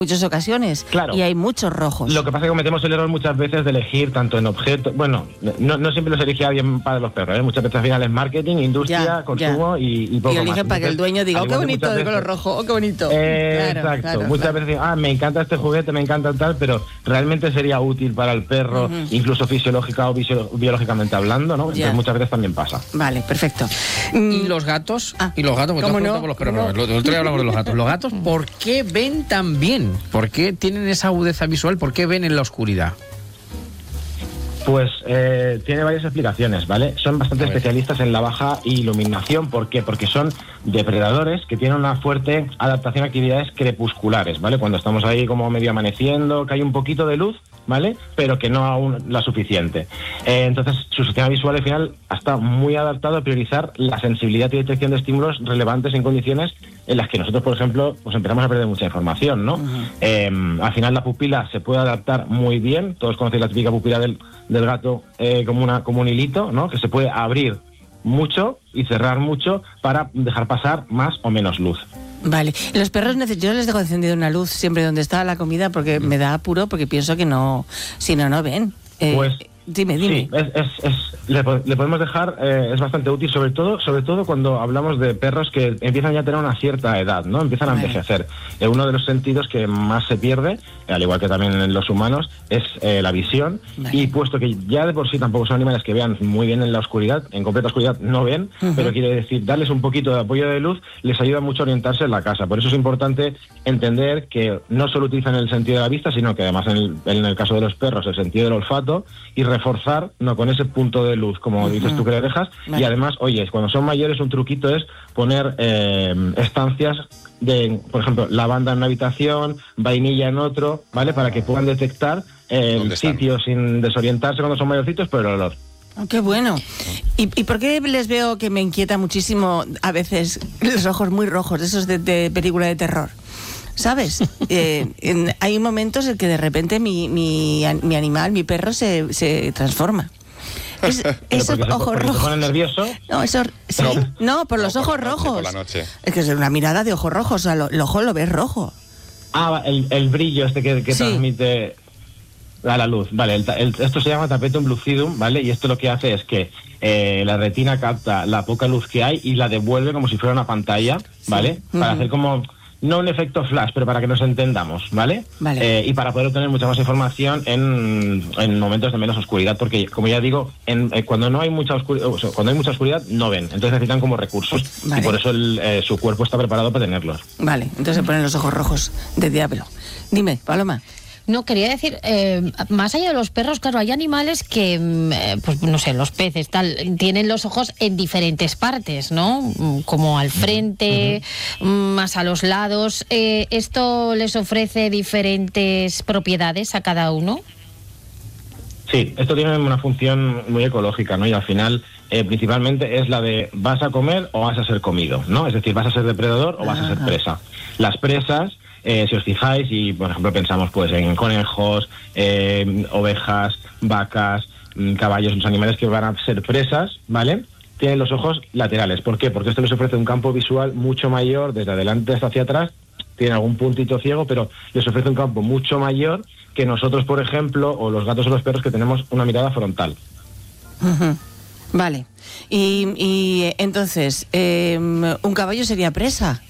muchas ocasiones, claro, y hay muchos rojos. Lo que pasa es que cometemos el error muchas veces de elegir tanto en objetos, bueno, no siempre los elige alguien para los perros, ¿eh? Muchas veces al final es marketing, industria, consumo y poco más. Y eligen para que el dueño diga, qué bonito de color rojo, qué bonito. Exacto, muchas veces dicen, me encanta este juguete, me encanta tal, pero realmente sería útil para el perro, incluso fisiológica o biológicamente hablando, ¿no? Entonces muchas veces también pasa. Vale, perfecto. ¿Y los gatos? ¿Y los gatos? ¿Cómo no? Los perros, el otro día hablamos de los gatos. ¿Los gatos por qué ven tan bien? ¿Por qué tienen esa agudeza visual? ¿Por qué ven en la oscuridad? Pues tiene varias explicaciones, ¿vale? Son bastante especialistas en la baja iluminación. ¿Por qué? Porque son depredadores que tienen una fuerte adaptación a actividades crepusculares, ¿vale? Cuando estamos ahí como medio amaneciendo, que hay un poquito de luz, ¿vale? Pero que no aún la suficiente. Entonces, su sistema visual al final está muy adaptado a priorizar la sensibilidad y detección de estímulos relevantes en condiciones en las que nosotros, por ejemplo, pues empezamos a perder mucha información, ¿no? Al final la pupila se puede adaptar muy bien. Todos conocéis la típica pupila del gato como un hilito, ¿no? Que se puede abrir mucho y cerrar mucho para dejar pasar más o menos luz. Vale, los perros yo les dejo encendida una luz siempre donde está la comida porque me da apuro, porque pienso que no, si no ven. Pues dime. Sí, le podemos dejar, es bastante útil, sobre todo cuando hablamos de perros que empiezan ya a tener una cierta edad, ¿no? Empiezan a envejecer. Uno de los sentidos que más se pierde, al igual que también en los humanos, es la visión. Y puesto que ya de por sí tampoco son animales que vean muy bien en la oscuridad, en completa oscuridad no ven, pero quiere decir, darles un poquito de apoyo de luz les ayuda mucho a orientarse en la casa. Por eso es importante entender que no solo utilizan el sentido de la vista, sino que además en el caso de los perros, el sentido del olfato, y reforzar con ese punto de luz, como dices tú que le dejas. Y además, oye, cuando son mayores, un truquito es poner estancias de, por ejemplo, lavanda en una habitación, vainilla en otro, ¿vale? Para que puedan detectar el sitio sin desorientarse cuando son mayorcitos por el olor. Oh, ¡qué bueno! ¿Y por qué les veo que me inquieta muchísimo a veces los ojos muy rojos, esos de película de terror? ¿Sabes? Hay momentos en que de repente mi animal, mi perro, se transforma. Esos ojos rojos. ¿Te ponen nervioso? No, eso sí. No, por los ojos rojos. Por la noche. Es que es una mirada de ojos rojos, o sea, el ojo lo ves rojo. El brillo que transmite a la luz. Vale, esto se llama tapetum lucidum, ¿vale? Y esto lo que hace es que la retina capta la poca luz que hay y la devuelve como si fuera una pantalla, ¿vale? Para hacer como... No un efecto flash, pero para que nos entendamos, ¿vale? Y para poder obtener mucha más información en momentos de menos oscuridad, porque, como ya digo, cuando no hay mucha oscuridad, cuando hay mucha oscuridad, no ven. Entonces necesitan como recursos. Y por eso su cuerpo está preparado para tenerlos. Vale, entonces se ponen los ojos rojos de diablo. Dime, Paloma. No, quería decir, más allá de los perros, claro, hay animales que, pues no sé, los peces, tal, tienen los ojos en diferentes partes, ¿no? Como al frente, más a los lados. ¿Esto les ofrece diferentes propiedades a cada uno? Sí, esto tiene una función muy ecológica, ¿no? Y al final, principalmente es la de ¿vas a comer o vas a ser comido?, ¿no? Es decir, ¿vas a ser depredador o vas a ser presa? Las presas... si os fijáis y, por ejemplo, pensamos pues en conejos, ovejas, vacas, caballos, los animales que van a ser presas, ¿vale? Tienen los ojos laterales. ¿Por qué? Porque esto les ofrece un campo visual mucho mayor, desde adelante hasta hacia atrás. Tienen algún puntito ciego, pero les ofrece un campo mucho mayor que nosotros, por ejemplo, o los gatos o los perros, que tenemos una mirada frontal. Vale. Y entonces, ¿un caballo sería presa?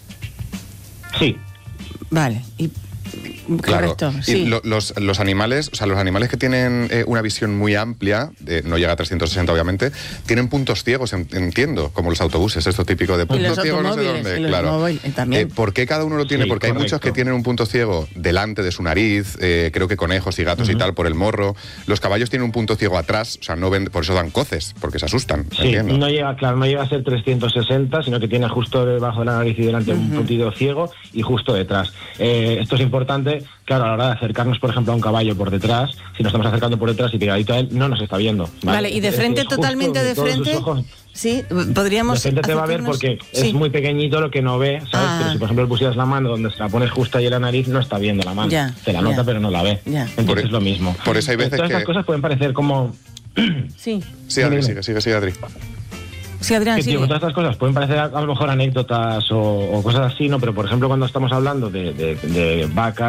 Sí. Vale, Claro. Correcto, Y sí. los animales, o sea, los animales que tienen una visión muy amplia, no llega a 360 obviamente, tienen puntos ciegos, entiendo, como los autobuses, esto típico de punto ciego no sé dónde, claro. También. ¿Por qué cada uno lo tiene? Sí, porque correcto. hay muchos que tienen un punto ciego delante de su nariz, creo que conejos y gatos y tal, por el morro. Los caballos tienen un punto ciego atrás, o sea, no ven, por eso dan coces, porque se asustan, Sí, entiendo. no llega a ser 360, sino que tiene justo debajo de la nariz y delante un puntito ciego y justo detrás. Esto es importante, claro, a la hora de acercarnos, por ejemplo, a un caballo por detrás, si nos estamos acercando por detrás y pegadito a él, no nos está viendo. Vale, y de frente, totalmente de frente, sí, podríamos... De frente te va a ver porque es muy pequeñito lo que no ve, ¿sabes? Pero si, por ejemplo, le pusieras la mano donde se la pones justo ahí en la nariz, no está viendo la mano. Se la nota, pero no la ve. Entonces es lo mismo. Por eso hay veces todas que... estas cosas pueden parecer como... Sí. Sí, Adri, sigue, Adri. Sí, Adrián, que, tío, todas estas cosas pueden parecer a lo mejor anécdotas o cosas así, ¿no? Pero, por ejemplo, cuando estamos hablando de vacas,